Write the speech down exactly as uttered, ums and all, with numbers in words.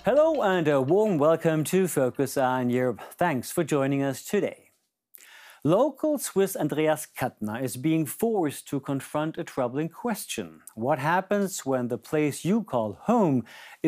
Hello and a warm welcome to Focus on Europe. Thanks for joining us today. Local Swiss Andreas Kattner is being forced to confront a troubling question. What happens when the place you call home